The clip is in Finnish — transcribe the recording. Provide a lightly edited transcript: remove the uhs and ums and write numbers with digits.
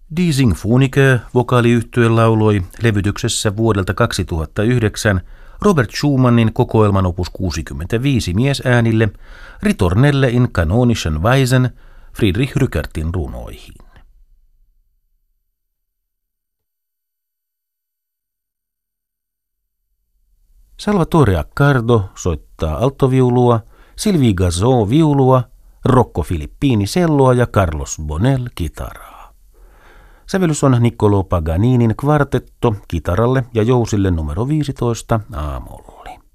Die Sinfonie -vokaaliyhtye lauloi levytyksessä vuodelta 2009 Robert Schumannin kokoelman opus 65 miesäänille Ritornelle in kanonischen Weisen Friedrich Rückertin runoihin. Salvatore Accardo soittaa alttoviulua, Sylvie Gazot viulua, Rocco Filippini celloa ja Carlos Bonell kitaraa. Sävellys on Niccolò Paganinin kvartetto kitaralle ja jousille numero 15 A-molli.